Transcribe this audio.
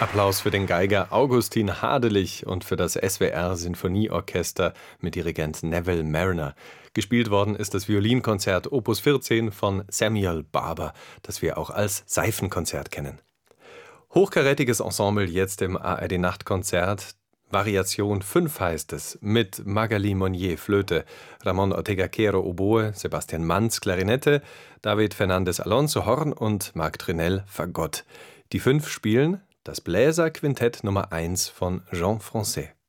Applaus für den Geiger Augustin Hadelich und für das SWR Sinfonieorchester mit Dirigent Neville Marriner. Gespielt worden ist das Violinkonzert Opus 14 von Samuel Barber, das wir auch als Seifenkonzert kennen. Hochkarätiges Ensemble jetzt im ARD Nachtkonzert. Variation 5 heißt es, mit Magali Monnier Flöte, Ramon Ortega Quero Oboe, Sebastian Manz Klarinette, David Fernandez Alonso Horn und Marc Trinell Fagott. Die 5 spielen das Bläserquintett Nummer 1 von Jean Francais.